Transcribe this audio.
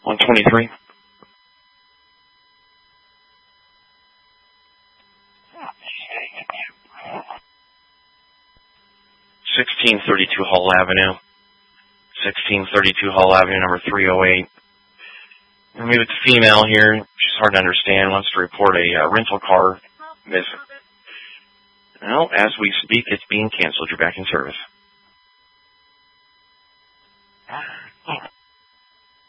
123. 1632 Hull Avenue. 1632 Hull Avenue, number 308. We'll meet with the female here. She's hard to understand. Wants to report a rental car missing. Well, as we speak, it's being canceled. You're back in service.